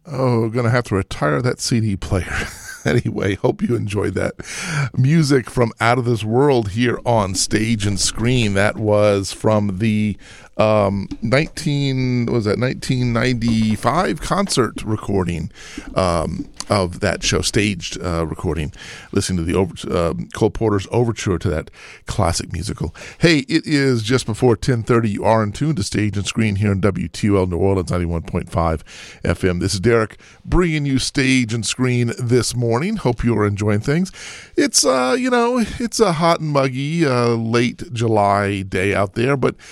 Oh, gonna have to retire that CD player. Anyway, hope you enjoyed that music from Out of This World here on Stage and Screen. That was from the 1995 concert recording of that show, staged recording, listening to the Cole Porter's overture to that classic musical. Hey, it is just before 10:30. You are in tune to Stage and Screen here on WTOL New Orleans 91.5 FM. This is Derek bringing you Stage and Screen this morning. Hope you are enjoying things. It's it's a hot and muggy late July day out there, but